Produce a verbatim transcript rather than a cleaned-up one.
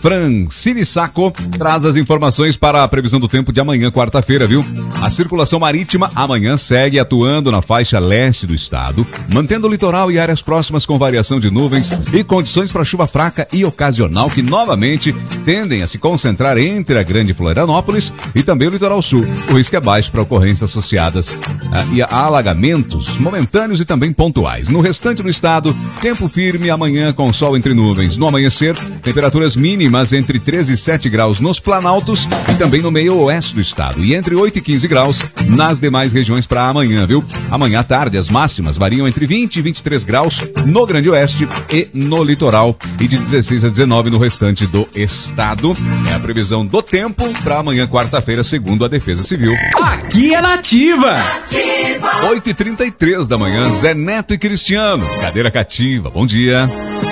Francine Sacco traz as informações para a previsão do tempo de amanhã, quarta-feira, viu? A circulação marítima amanhã segue atuando na faixa leste do estado, mantendo o litoral e áreas próximas com variação de nuvens e condições para chuva fraca e ocasional que novamente tendem a se concentrar entre a Grande Florianópolis e também o litoral sul. O risco é baixo para ocorrências associadas a, e a alagamentos momentâneos e também pontuais. No restante do estado, tempo firme amanhã com sol entre nuvens. No amanhecer, temperaturas mínimas entre treze e sete graus nos planaltos e também no meio oeste do estado e entre oito e quinze graus nas demais regiões para amanhã, viu? Amanhã à tarde as máximas variam entre vinte e vinte e três graus no Grande Oeste e no litoral e de dezesseis a dezenove no restante do estado. É a previsão do tempo para amanhã, quarta-feira, segundo a Defesa Civil. Aqui é Nativa! oito e trinta e três da manhã, Zé Neto e Cristiano. Cadeira cativa, bom dia.